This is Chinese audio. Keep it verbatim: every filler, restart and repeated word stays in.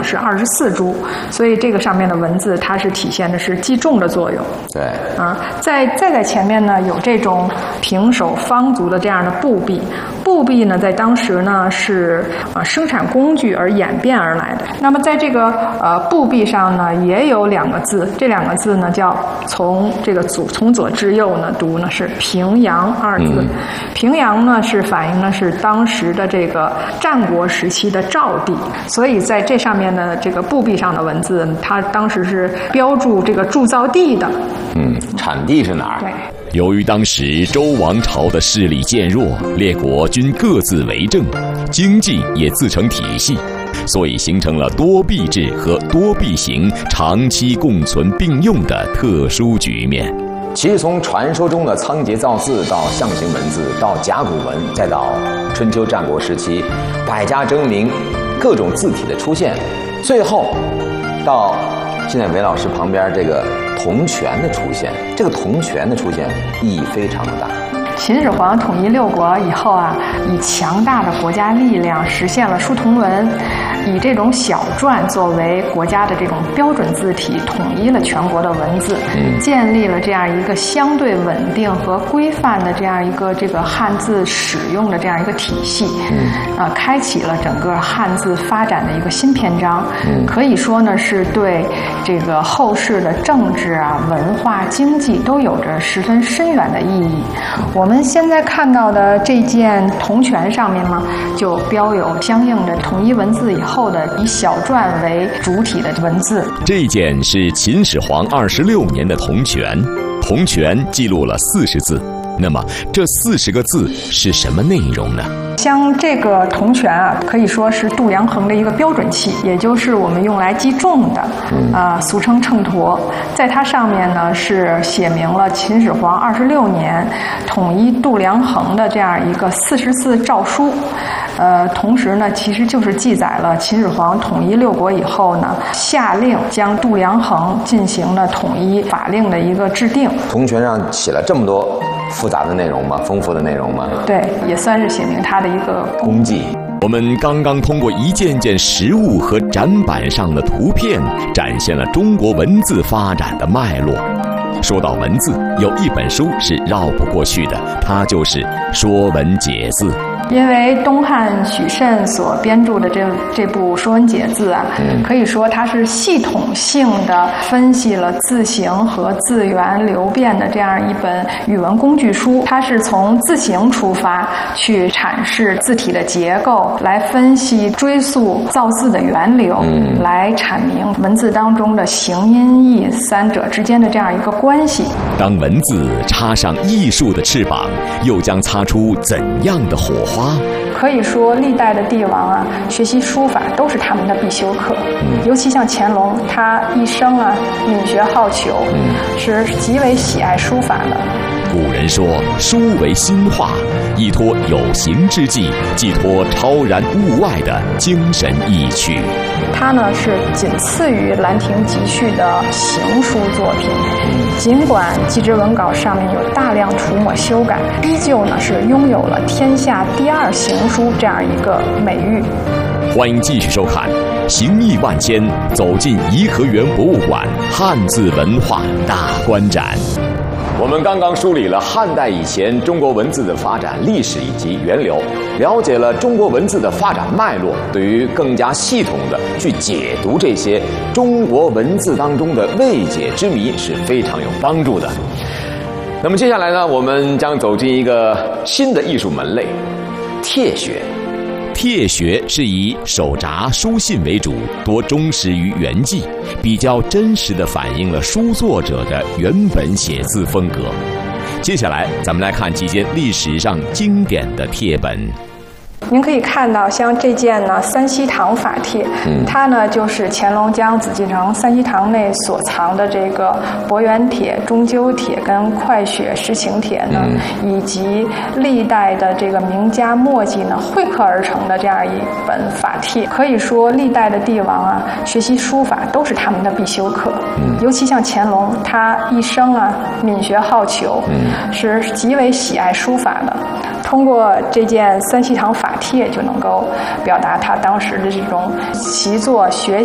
是二十四株，所以这个上面的文字它是体现的是记重的作用。 对啊，再再在前面呢有这种平手方足的这样的布币，布币呢在当时呢是啊生产工具而演变而来的。那么在这个呃布币上呢也有两个字，这两个字呢叫从这个左从左至右呢读呢是平阳二字。嗯、平阳呢是反映的是当时的这个战国时期的赵地，所以在这上面的这个布币上的文字，它当时是标注这个铸造地的。 嗯，产地是哪儿？ 对。 由于当时周王朝的势力渐弱，列国均各自为政，经济也自成体系，所以形成了多币制和多币型长期共存并用的特殊局面。 其实从传说中的仓颉造字到象形文字，到甲骨文，再到春秋战国时期百家争鸣，各种字体的出现，最后到现在韦老师旁边这个铜钱的出现，这个铜钱的出现意义非常的大。 秦始皇统一六国以后啊，以强大的国家力量实现了书同文，以这种小篆作为国家的这种标准字体，统一了全国的文字，嗯、建立了这样一个相对稳定和规范的这样一个这个汉字使用的这样一个体系，嗯、啊，开启了整个汉字发展的一个新篇章。嗯、可以说呢，是对这个后世的政治啊、文化、经济都有着十分深远的意义。我们现在看到的这件铜钱上面呢，就标有相应的统一文字以后的以小篆为主体的文字。 这件是秦始皇二十六年的铜钱，铜钱记录了四十字。那么这四十个字是什么内容呢？ 像这个铜钱啊，可以说是度量衡的一个标准器，也就是我们用来记重的，啊、呃，俗称秤砣。在它上面呢是写明了秦始皇二十六年统一度量衡的这样一个四十字诏书。呃，同时呢，其实就是记载了秦始皇统一六国以后呢，下令将度量衡进行了统一法令的一个制定。 铜钱上写了这么多复杂的内容吗？丰富的内容吗？ 对，也算是写明它的一个功绩。 我们刚刚通过一件件实物和展板上的图片，展现了中国文字发展的脉络。说到文字，有一本书是绕不过去的，它就是《说文解字》。 因为东汉许慎所编著的这这部《说文解字》啊，嗯、可以说它是系统性的分析了字形和字源流变的这样一本语文工具书。它是从字形出发，去阐释字体的结构，来分析追溯造字的源流，嗯、来阐明文字当中的形音义三者之间的这样一个关系。 当文字插上艺术的翅膀，又将擦出怎样的火花？ 可以说历代的帝王啊，学习书法都是他们的必修课。嗯、尤其像乾隆，他一生啊敏学好逑，嗯、是极为喜爱书法的。 古人说书为心画，依托有形之际，寄托超然物外的精神意趣。 它呢是仅次于《兰亭集序》的行书作品，尽管祭侄文稿上面有大量涂抹修改，依旧呢是拥有了天下第二行书这样一个美誉。 欢迎继续收看《形意万千》，走进颐和园博物馆汉字文化大观展。 我们刚刚梳理了汉代以前中国文字的发展历史以及源流，了解了中国文字的发展脉络，对于更加系统的去解读这些中国文字当中的未解之谜是非常有帮助的。那么接下来呢，我们将走进一个新的艺术门类——帖学。 帖学是以手札书信为主，多忠实于原迹，比较真实地反映了书作者的原本写字风格。接下来咱们来看几件历史上经典的帖本。 您可以看到，像这件呢三希堂法帖，嗯、它呢就是乾隆将紫禁城三希堂内所藏的这个伯远帖、中纠帖跟快雪时晴帖呢，嗯、以及历代的这个名家墨迹呢汇刻而成的这样一本法帖。可以说，历代的帝王啊，学习书法都是他们的必修课。嗯、尤其像乾隆，他一生啊敏学好逑，嗯、是极为喜爱书法的。通过这件三希堂法帖就能够表达他当时的这种习作学